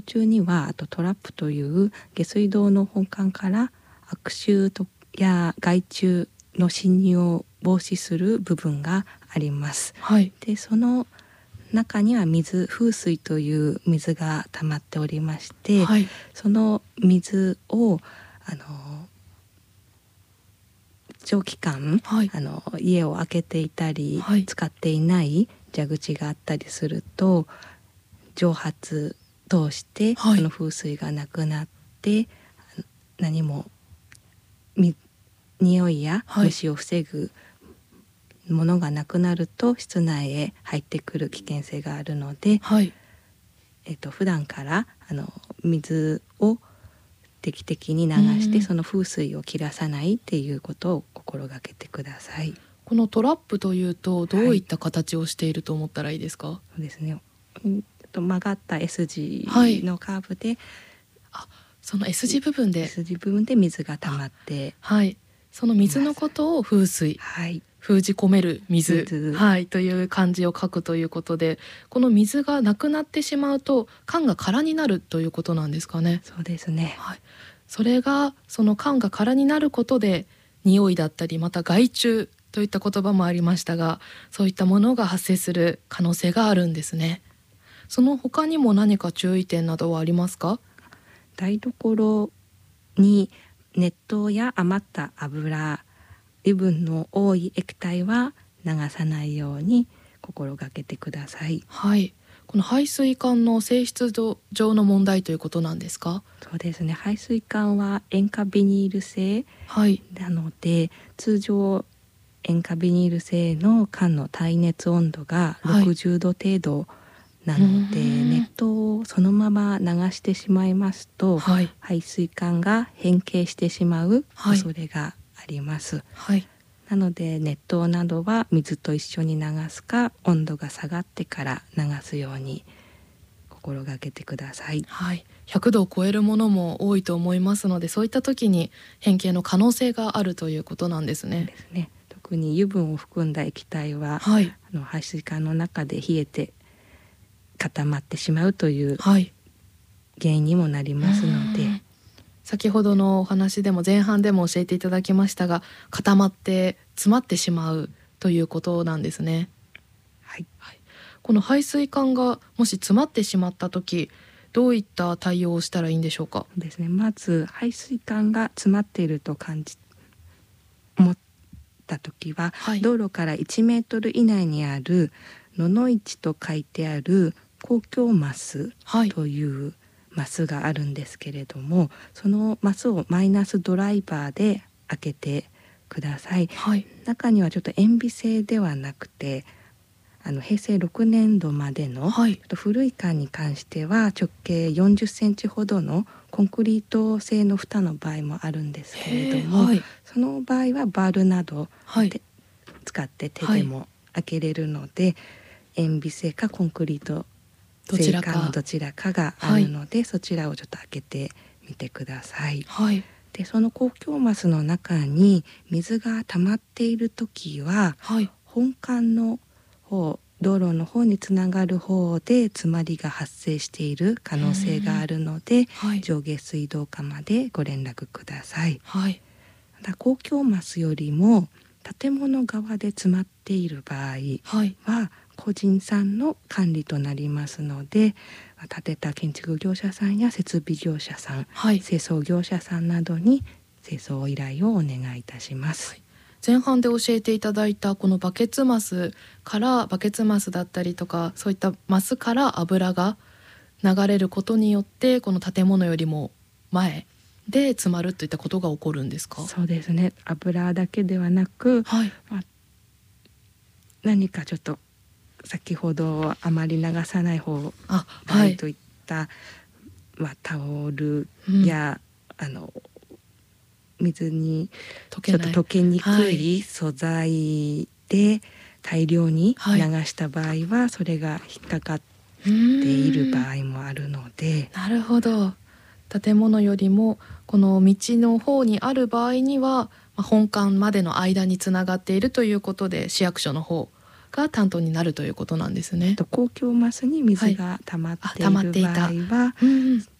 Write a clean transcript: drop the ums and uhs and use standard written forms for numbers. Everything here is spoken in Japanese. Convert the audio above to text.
中にはあとトラップという下水道の本管から悪臭や害虫の侵入を防止する部分があります。 はい、 でその中には風水という水が溜まっておりまして、 はい、 その水を長期間、 はい、 家を開けていたり、 はい、 使っていない蛇口があったりすると蒸発通してはい、 その風水がなくなって何も匂いやはい、 虫を防ぐものがなくなると室内へ入ってくる危険性があるので、 はい、 普段から水を定期的に流してその風水を切らさないっていうことを心がけてください。 このトラップというとどういった形をしていると思ったらいいですか？ そうですね。曲がった S 字のカーブで、 その S 字部分で S 字部分で水が溜まって、 はい、その水のことを風水、 はい、 封じ込める水、はい、という漢字を書くということで、この水がなくなってしまうと缶が空になるということなんですかね？ そうですね。 はい、それがその缶が空になることで匂いだったりまた害虫といった言葉もありましたが、そういったものが発生する可能性があるんですね。その他にも何か注意点などはありますか？ 台所に熱湯や余った油、油分の多い液体は流さないように心がけてください。 はい、この排水管の性質上の問題ということなんですか？ そうですね。排水管は塩化ビニール製はい、 なので、通常塩化ビニール製の缶の耐熱温度が60度程度なので、熱湯をそのまま流してしまいますと、 はい、 排水管が変形してしまう恐れがあります。 はい、 なので熱湯などは水と一緒に流すか温度が下がってから流すように心がけてください。 はい、100度を超えるものも多いと思いますので、そういった時に変形の可能性があるということなんですね。 ですね。特に油分を含んだ液体は、 はい、 排水管の中で冷えて固まってしまうというはい、 原因にもなりますので、 先ほどのお話でも前半でも教えていただきましたが、固まって詰まってしまうということなんですね。 はい、 はい、この排水管がもし詰まってしまった時、どういった対応をしたらいいんでしょうか？ ですね。まず排水管が詰まっていると思った時は、 はい、 道路から1メートル以内にある野の市と書いてある公共マスはい、 というマスがあるんですけれども、そのマスをマイナスドライバーで開けてください。 はい、 中にはちょっと塩ビ製ではなくて平成6年度までのちょはい、 っと古い缶に関しては直径40センチほどのコンクリート製の蓋の場合もあるんですけれども、 はい、 その場合はバールなどはいで使って手でも開けれるので、塩ビ製かコンクリート製かのどちらかがあるので、そちらをちょっと開けてみてください。 はい、 でその公共マスの中に水が溜まっている時は、 はい、 本管の方、道路の方につながる方で詰まりが発生している可能性があるので、 はい、 上下水道課までご連絡ください。 はい、 また公共マスよりも建物側で詰まっている場合はい、 は個人さんの管理となりますので、建てた建築業者さんや設備業者さん、 はい、 清掃業者さんなどに清掃依頼をお願いいたします。 はい、前半で教えていただいたこのバケツマスだったりとか、そういったマスから油が流れることによってこの建物よりも前で詰まるといったことが起こるんですか？ そうですね。油だけではなく、 はい、 何かちょっと先ほどあまり流さない方はがいい、 といった、タオルや、水にちょっと溶けにくい素材で大量に流した場合は、それが引っかかっている場合もあるので、 なるほど。建物よりもこの道の方にある場合には、本館までの間につながっているということで市役所の方が担当になるということなんですね。 公共マスに水が溜まっている場合は、 うん